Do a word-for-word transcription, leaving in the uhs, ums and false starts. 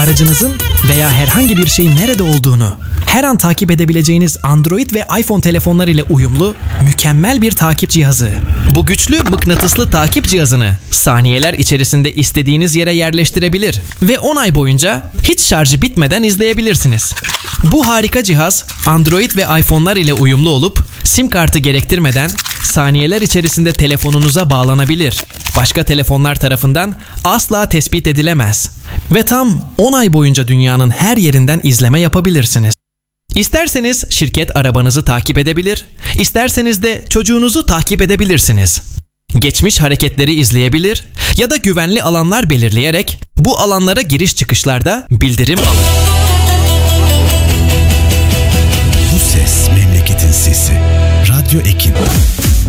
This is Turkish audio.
Aracınızın veya herhangi bir şeyin nerede olduğunu her an takip edebileceğiniz Android ve iPhone telefonlar ile uyumlu mükemmel bir takip cihazı. Bu güçlü mıknatıslı takip cihazını saniyeler içerisinde istediğiniz yere yerleştirebilir ve on ay boyunca hiç şarjı bitmeden izleyebilirsiniz. Bu harika cihaz Android ve iPhone'lar ile uyumlu olup SIM kartı gerektirmeden saniyeler içerisinde telefonunuza bağlanabilir. Başka telefonlar tarafından asla tespit edilemez. Ve tam on ay boyunca dünyanın her yerinden izleme yapabilirsiniz. İsterseniz şirket arabanızı takip edebilir, isterseniz de çocuğunuzu takip edebilirsiniz. Geçmiş hareketleri izleyebilir ya da güvenli alanlar belirleyerek bu alanlara giriş çıkışlarda bildirim alır. Bu ses memleketin sesi. Radyo Ekin.